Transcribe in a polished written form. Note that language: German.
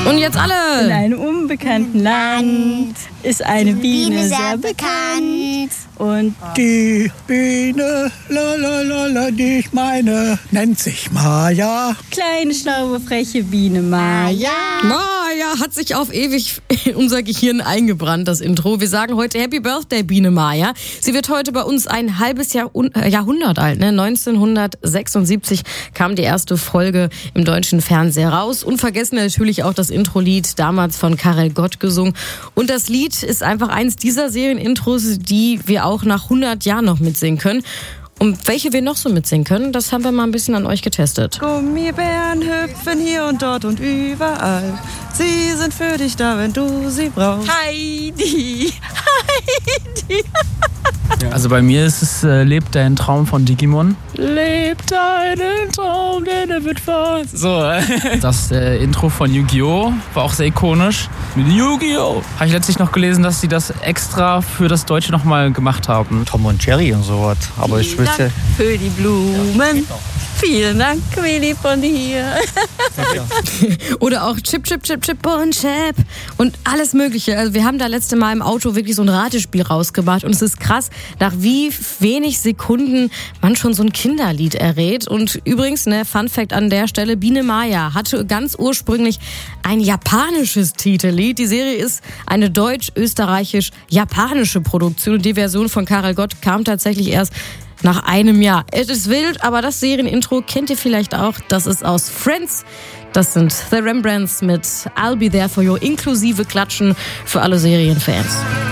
Und jetzt alle! In einem unbekannten Land ist eine Biene sehr bekannt. Und die Biene, lalalala, die ich meine, nennt sich Maja. Kleine, schlaue, freche Biene Maja. Maja hat sich auf ewig in unser Gehirn eingebrannt, das Intro. Wir sagen heute Happy Birthday, Biene Maja. Sie wird heute bei uns ein halbes Jahrhundert alt. 1976 kam die erste Folge im deutschen Fernseher raus. Unvergessen natürlich auch das Intro-Lied, damals von Karel Gott gesungen. Und das Lied ist einfach eins dieser Serienintros, die wir auch nach 100 Jahren noch mitsingen können. Und welche wir noch so mitsingen können, das haben wir mal ein bisschen an euch getestet. Gummibären hüpfen hier und dort und überall. Sie sind für dich da, wenn du sie brauchst. Heidi, Heidi. Also bei mir ist es Lebt dein Traum von Digimon. Lebt deinen Traum, denn er wird wahr. So, das Intro von Yu-Gi-Oh! War auch sehr ikonisch. Mit Yu-Gi-Oh! Habe ich letztlich noch gelesen, dass sie das extra für das Deutsche nochmal gemacht haben. Tom und Jerry und sowas. Aber ich wüsste... Für die Blumen. Vielen Dank, Willi von dir. Oder auch Chip, Chip, Chip, Chip und Chip und alles Mögliche. Also wir haben da letzte Mal im Auto wirklich so ein Ratespiel rausgebracht und es ist krass, nach wie wenig Sekunden man schon so ein Kinderlied errät. Und übrigens, Fun Fact an der Stelle, Biene Maja hatte ganz ursprünglich ein japanisches Titellied. Die Serie ist eine deutsch-österreichisch-japanische Produktion und die Version von Karel Gott kam tatsächlich erst nach einem Jahr. Es ist wild, aber das Serienintro kennt ihr vielleicht auch. Das ist aus Friends. Das sind The Rembrandts mit I'll Be There For You, inklusive Klatschen für alle Serienfans.